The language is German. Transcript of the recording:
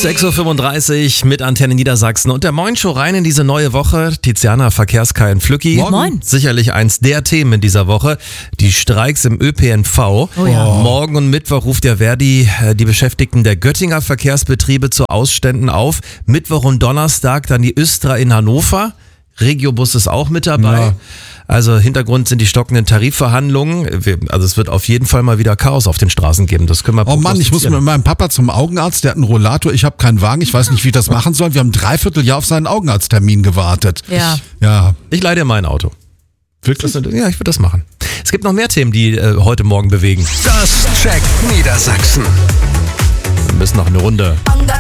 6.35 Uhr mit Antenne Niedersachsen und der Moin Show rein in diese neue Woche. Tiziana, Verkehrskai und Flücki. Moin. Sicherlich eins der Themen in dieser Woche. Die Streiks im ÖPNV. Oh ja. Morgen und Mittwoch ruft der Verdi die Beschäftigten der Göttinger Verkehrsbetriebe zu Ausständen auf. Mittwoch und Donnerstag dann die Östra in Hannover. Regiobus ist auch mit dabei. Ja. Also Hintergrund sind die stockenden Tarifverhandlungen. Also es wird auf jeden Fall mal wieder Chaos auf den Straßen geben. Das können wir Oh Mann, ich muss mit meinem Papa zum Augenarzt, der hat einen Rollator, ich habe keinen Wagen, ich weiß nicht, wie ich das machen soll. Wir haben 3/4 Jahr auf seinen Augenarzttermin gewartet. Ja. Ich leih dir mein Auto. Wirklich? Ja, ich würde das machen. Es gibt noch mehr Themen, die heute Morgen bewegen. Das checkt Niedersachsen. Wir müssen noch eine Runde